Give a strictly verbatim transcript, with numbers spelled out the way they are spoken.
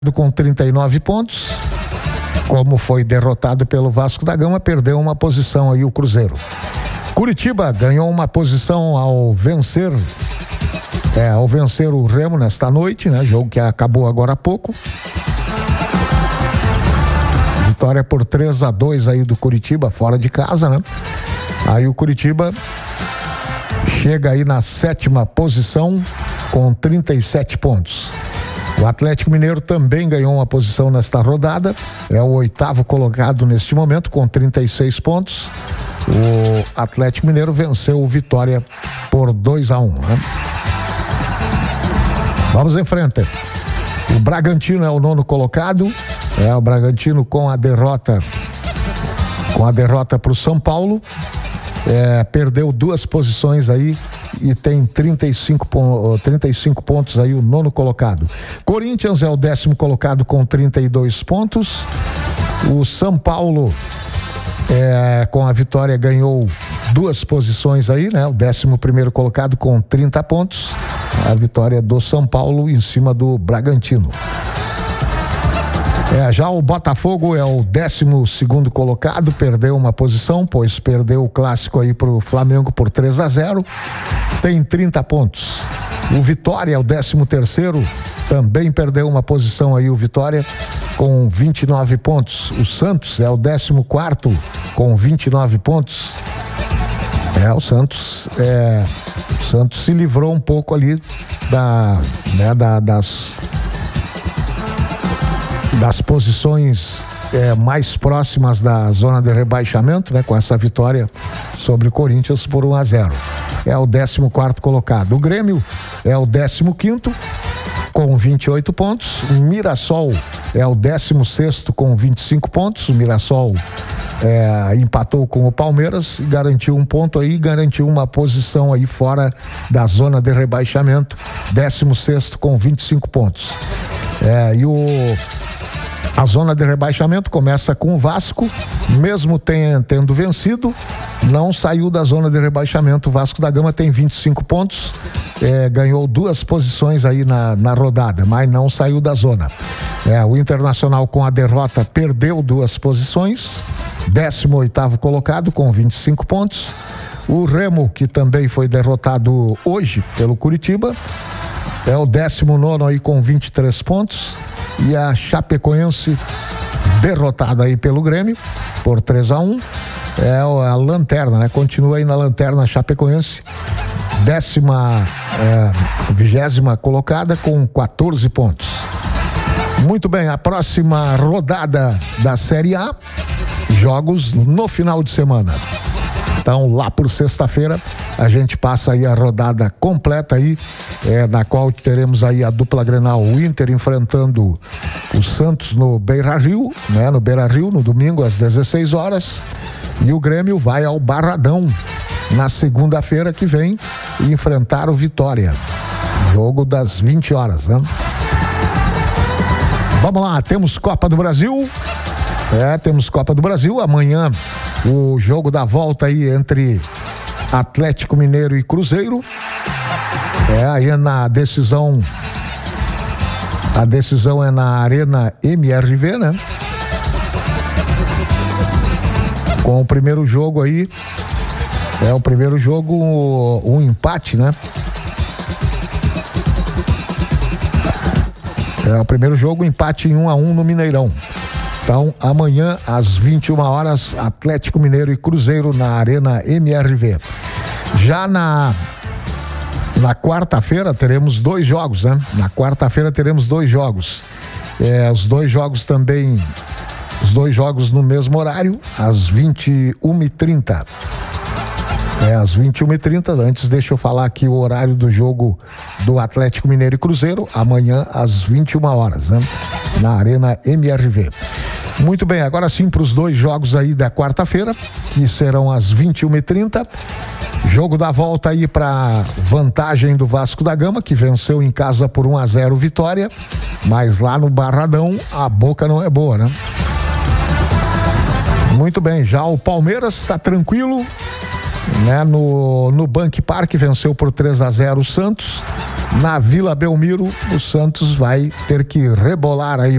com trinta e nove pontos. Como foi derrotado pelo Vasco da Gama, perdeu uma posição aí o Cruzeiro. Curitiba ganhou uma posição ao vencer é, ao vencer o Remo nesta noite, né? Jogo que acabou agora há pouco. Vitória por três a dois aí do Curitiba, fora de casa, né? Aí o Curitiba chega aí na sétima posição com trinta e sete pontos. O Atlético Mineiro também ganhou uma posição nesta rodada, é o oitavo colocado neste momento com trinta e seis pontos. O Atlético Mineiro venceu o Vitória por dois a um, né? Vamos em frente. O Bragantino é o nono colocado, é o Bragantino com a derrota com a derrota para o São Paulo, é, perdeu duas posições aí e tem trinta e cinco, trinta e cinco pontos aí o nono colocado. Corinthians é o décimo colocado com trinta e dois pontos. O São Paulo é, com a vitória ganhou duas posições aí, né? O décimo primeiro colocado com trinta pontos. A vitória do São Paulo em cima do Bragantino. É, já o Botafogo é o décimo segundo colocado, perdeu uma posição, pois perdeu o clássico aí pro Flamengo por três a zero, tem trinta pontos. O Vitória é o décimo terceiro, também perdeu uma posição aí o Vitória com vinte e nove pontos. O Santos é o décimo quarto com vinte e nove pontos. É, o Santos, é, o Santos se livrou um pouco ali da, né, da, das das posições é, mais próximas da zona de rebaixamento, né? Com essa vitória sobre o Corinthians por um a zero. É o décimo quarto colocado. O Grêmio é o décimo quinto com vinte e oito pontos. O Mirassol é o décimo sexto com vinte e cinco pontos. O Mirassol é, empatou com o Palmeiras e garantiu um ponto aí, garantiu uma posição aí fora da zona de rebaixamento. décimo sexto com vinte e cinco pontos. É, e o A zona de rebaixamento começa com o Vasco, mesmo ten, tendo vencido, não saiu da zona de rebaixamento. O Vasco da Gama tem vinte e cinco pontos, é, ganhou duas posições aí na, na rodada, mas não saiu da zona. É, o Internacional com a derrota perdeu duas posições, décimo oitavo colocado com vinte e cinco pontos. O Remo, que também foi derrotado hoje pelo Curitiba, é o décimo nono aí com vinte e três pontos. E a Chapecoense, derrotada aí pelo Grêmio por três a um, é a lanterna, né? Continua aí na lanterna a Chapecoense, décima, é, vigésima colocada com quatorze pontos. Muito bem, a próxima rodada da Série A, jogos no final de semana. Então, lá por sexta-feira, a gente passa aí a rodada completa aí, é, na qual teremos aí a dupla Grenal, o Inter enfrentando o Santos no Beira-Rio, né? No Beira-Rio, no domingo às dezesseis horas, e o Grêmio vai ao Barradão na segunda-feira que vem e enfrentar o Vitória. Jogo das vinte horas, né? Vamos lá, temos Copa do Brasil. É, temos Copa do Brasil. Amanhã o jogo da volta aí entre Atlético Mineiro e Cruzeiro. É, aí na decisão, a decisão é na Arena M R V, né? Com o primeiro jogo aí, é o primeiro jogo, um empate, né? É o primeiro jogo, empate em um a um no Mineirão. Então, amanhã, às vinte e uma horas, Atlético Mineiro e Cruzeiro na Arena M R V. Já na, na quarta-feira teremos dois jogos, né? Na quarta-feira teremos dois jogos. É, os dois jogos também, os dois jogos no mesmo horário, às vinte e uma e trinta. É, às vinte e uma e trinta. Antes, deixa eu falar aqui o horário do jogo do Atlético Mineiro e Cruzeiro, amanhã às vinte e uma horas, né? Na Arena M R V. Muito bem, agora sim para os dois jogos aí da quarta-feira, que serão às vinte e uma e trinta. Jogo da volta aí para vantagem do Vasco da Gama, que venceu em casa por um a zero Vitória, mas lá no Barradão a boca não é boa, né? Muito bem, já o Palmeiras está tranquilo, né? No, no Bank Park venceu por três a zero o Santos. na Vila Belmiro, o Santos vai ter que rebolar aí